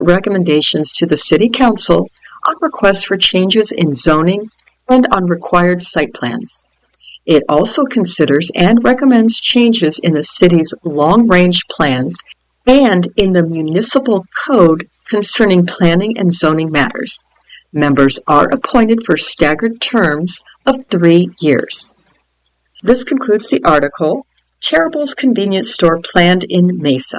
recommendations to the City Council on requests for changes in zoning and on required site plans. It also considers and recommends changes in the city's long-range plans and in the municipal code concerning planning and zoning matters. Members are appointed for staggered terms of 3 years. This concludes the article, Terrible's Convenience Store Planned in Mesa.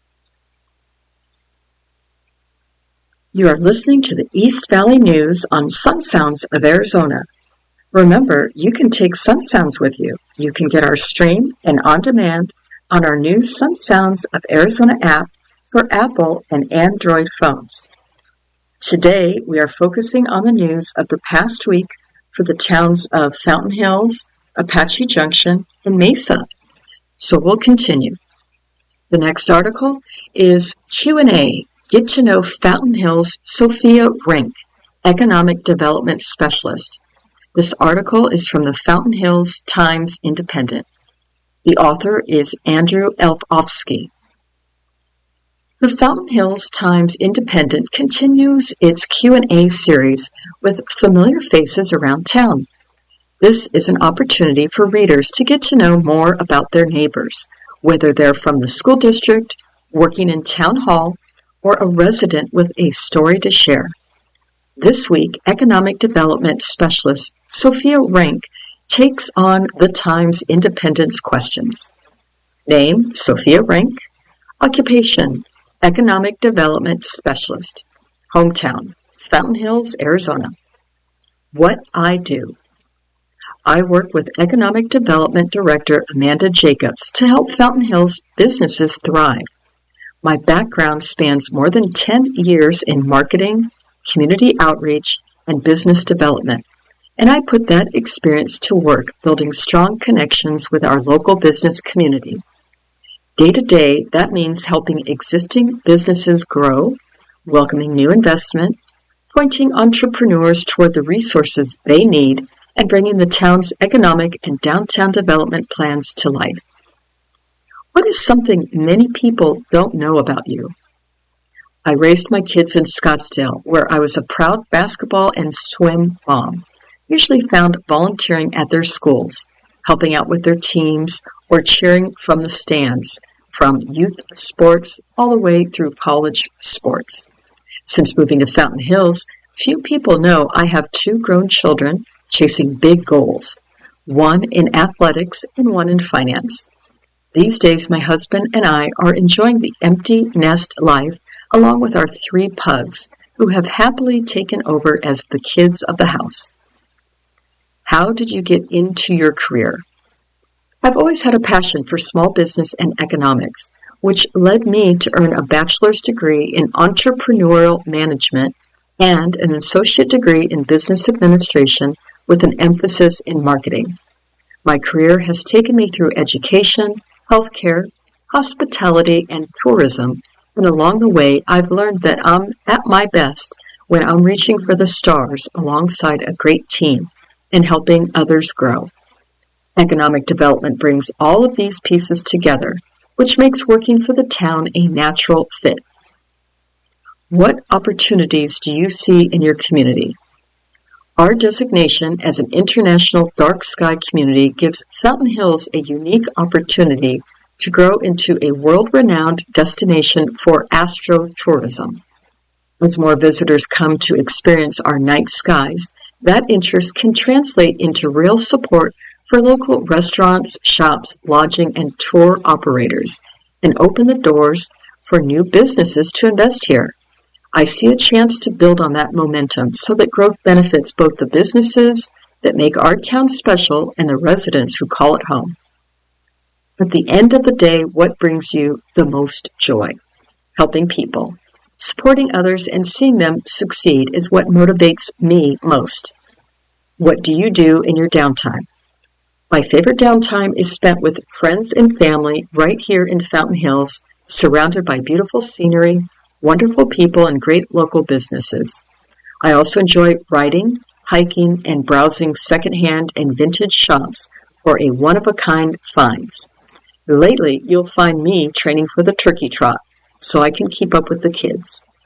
You are listening to the East Valley News on Sun Sounds of Arizona. Remember, you can take Sun Sounds with you. You can get our stream and on demand on our new Sun Sounds of Arizona app for Apple and Android phones. Today, we are focusing on the news of the past week for the towns of Fountain Hills, Apache Junction, and Mesa. So we'll continue. The next article is Q&A, Get to Know Fountain Hills' Sophia Rink, Economic Development Specialist. This article is from the Fountain Hills Times Independent. The author is Andrew Elfofsky. The Fountain Hills Times Independent continues its Q&A series with familiar faces around town. This is an opportunity for readers to get to know more about their neighbors, whether they're from the school district, working in town hall, or a resident with a story to share. This week, Economic Development Specialist Sophia Rink takes on the Times Independent's questions. Name, Sophia Rink. Occupation, Economic Development Specialist. Hometown, Fountain Hills, Arizona. What I do. I work with Economic Development Director Amanda Jacobs to help Fountain Hills businesses thrive. My background spans more than 10 years in marketing, community outreach, and business development, and I put that experience to work building strong connections with our local business community. Day to day, that means helping existing businesses grow, welcoming new investment, pointing entrepreneurs toward the resources they need, and bringing the town's economic and downtown development plans to life. What is something many people don't know about you? I raised my kids in Scottsdale, where I was a proud basketball and swim mom, usually found volunteering at their schools, helping out with their teams, or cheering from the stands, from youth sports all the way through college sports. Since moving to Fountain Hills, few people know I have 2 grown children chasing big goals, one in athletics and one in finance. These days, my husband and I are enjoying the empty nest life along with our 3 pugs, who have happily taken over as the kids of the house. How did you get into your career? I've always had a passion for small business and economics, which led me to earn a bachelor's degree in entrepreneurial management and an associate degree in business administration with an emphasis in marketing. My career has taken me through education, healthcare, hospitality, and tourism, and along the way, I've learned that I'm at my best when I'm reaching for the stars alongside a great team and helping others grow. Economic development brings all of these pieces together, which makes working for the town a natural fit. What opportunities do you see in your community? Our designation as an international dark sky community gives Fountain Hills a unique opportunity to grow into a world-renowned destination for astrotourism. As more visitors come to experience our night skies, that interest can translate into real support for local restaurants, shops, lodging, and tour operators, and open the doors for new businesses to invest here. I see a chance to build on that momentum so that growth benefits both the businesses that make our town special and the residents who call it home. At the end of the day, what brings you the most joy? Helping people. Supporting others and seeing them succeed is what motivates me most. What do you do in your downtime? My favorite downtime is spent with friends and family right here in Fountain Hills, surrounded by beautiful scenery, wonderful people, and great local businesses. I also enjoy riding, hiking, and browsing secondhand and vintage shops for a one-of-a-kind finds. Lately, you'll find me training for the turkey trot, so I can keep up with the kids.